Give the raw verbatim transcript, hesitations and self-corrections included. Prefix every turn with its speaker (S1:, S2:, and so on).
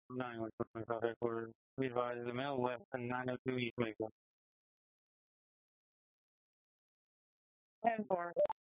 S1: nine one twenty-five headquarters. We advise the mail left and nine oh two East Maple. ten four.